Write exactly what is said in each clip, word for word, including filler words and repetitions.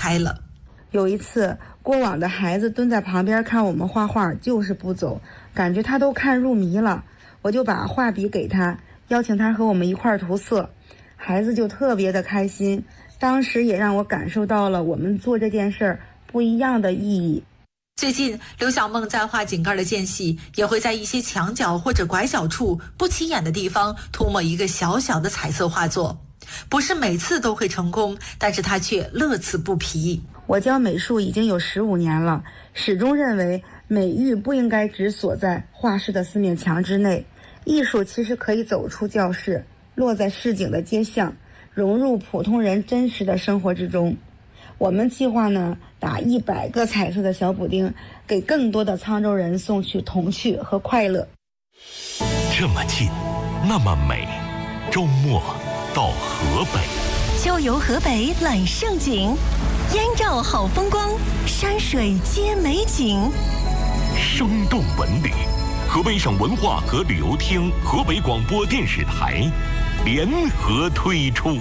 开了。 有一次，过往的孩子蹲在旁边看我们画画，就是不走，感觉他都看入迷了。我就把画笔给他，邀请他和我们一块儿涂色，孩子就特别的开心。当时也让我感受到了我们做这件事儿不一样的意义。 最近，刘小梦在画井盖的间隙，也会在一些墙角或者拐角处不起眼的地方涂抹一个小小的彩色画作。不是每次都会成功，但是他却乐此不疲。 我教美术已经有十五年了，始终认为美育不应该只锁在画室的四面墙之内，艺术其实可以走出教室，落在市井的街巷，融入普通人真实的生活之中。我们计划呢，打一百个彩色的小补丁，给更多的沧州人送去童趣和快乐。 这么近，那么美，周末到河北， 秋游河北揽盛景，燕赵好风光，山水皆美景， 生动文旅。河北省文化和旅游厅、河北广播电视台联合推出。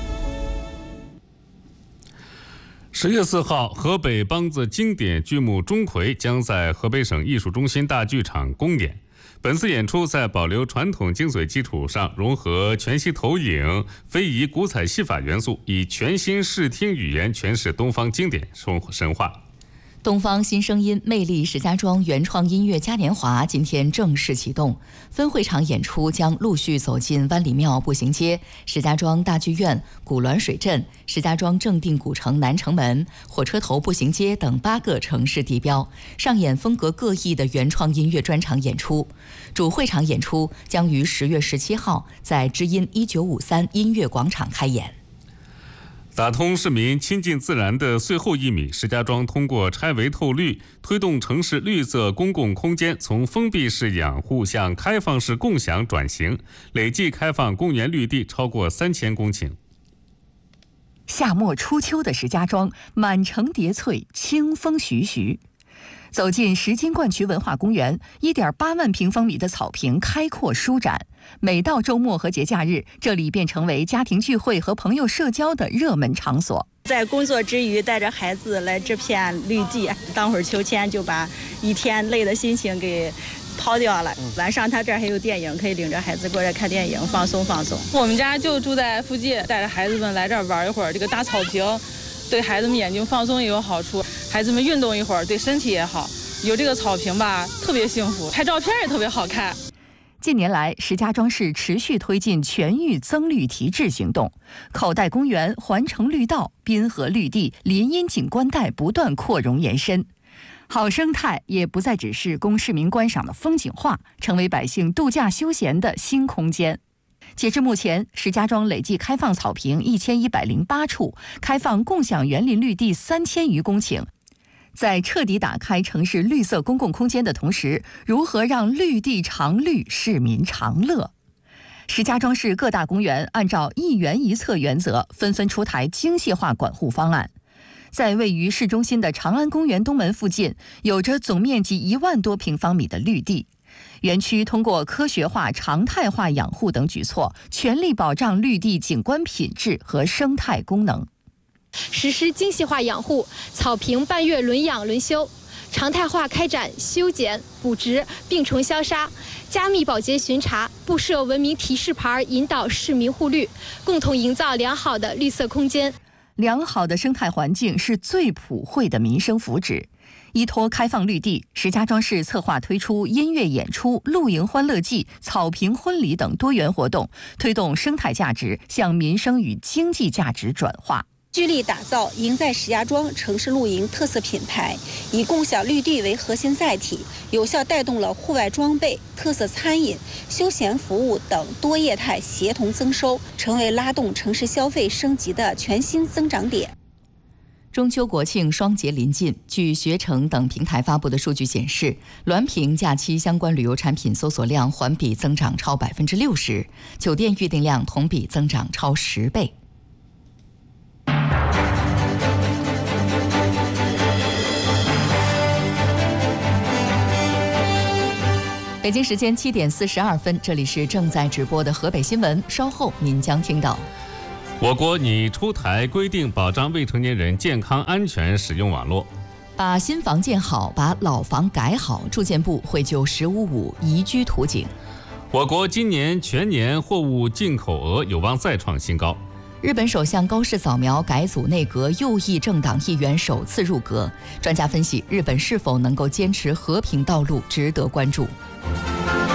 十月四号，河北梆子经典剧目《钟馗》将在河北省艺术中心大剧场公演。本次演出在保留传统精髓基础上，融合全息投影、非遗古彩戏法元素，以全新视听语言诠释东方经典神话。 东方新声音魅力石家庄原创音乐嘉年华今天正式启动，分会场演出将陆续走进湾里庙步行街、石家庄大剧院、古滦水镇、石家庄正定古城南城门、火车头步行街等八个城市地标，上演风格各异的原创音乐专场演出。主会场演出将于十月十七号在知音一九五三音乐广场开演。 打通市民亲近自然的最后一米，石家庄通过拆围透绿，推动城市绿色公共空间从封闭式养护向开放式共享转型，累计开放公园绿地超过三千公顷。 夏末初秋的石家庄，满城叠翠，清风徐徐。走进石金冠渠文化公园， 一点八万平方米的草坪开阔舒展。每到周末和节假日，这里便成为家庭聚会和朋友社交的热门场所。 在工作之余，带着孩子来这片绿地，当会儿秋千，就把一天累的心情给抛掉了。晚上他这儿还有电影，可以领着孩子过来看电影，放松放松。 我们家就住在附近，带着孩子们来这儿玩一会儿，这个大草坪对孩子们眼睛放松也有好处，孩子们运动一会儿对身体也好。有这个草坪吧，特别幸福，拍照片也特别好看。 近年来，石家庄市持续推进全域增绿提质行动，口袋公园、环城绿道、滨河绿地、林荫景观带不断扩容延伸，好生态也不再只是供市民观赏的风景画，成为百姓度假休闲的新空间。截至目前，石家庄累计开放草坪一千一百零八处，开放共享园林绿地三千余公顷。在彻底打开城市绿色公共空间的同时，如何让绿地常绿，市民常乐？石家庄市各大公园按照一园一策原则，纷纷出台精细化管护方案。在位于市中心的长安公园东门附近，有着总面积一万多平方米的绿地。园区通过科学化、常态化养护等举措，全力保障绿地景观品质和生态功能。 实施精细化养护，草坪半月轮养轮修，常态化开展修剪、补植、病虫消杀，加密保洁巡查，布设文明提示牌，引导市民护绿，共同营造良好的绿色空间。 良好的生态环境是最普惠的民生福祉。依托开放绿地，石家庄市策划推出音乐演出、露营欢乐季、草坪婚礼等多元活动，推动生态价值向民生与经济价值转化。 聚力打造赢在石家庄城市露营特色品牌，以共享绿地为核心载体，有效带动了户外装备、特色餐饮、休闲服务等多业态协同增收，成为拉动城市消费升级的全新增长点。 中秋国庆双节临近，据携程等平台发布的数据显示，滦平假期相关旅游产品搜索量环比增长超百分之六十，酒店预订量同比增长超十倍。北京时间七点四十二分，这里是正在直播的河北新闻，稍后您将听到。 我国拟出台规定，保障未成年人健康安全使用网络。 把新房建好，把老房改好，住建部会就“十五五”宜居图景。 我国今年全年货物进口额有望再创新高。 日本首相高市早苗改组内阁，右翼政党议员首次入阁。专家分析，日本是否能够坚持和平道路，值得关注。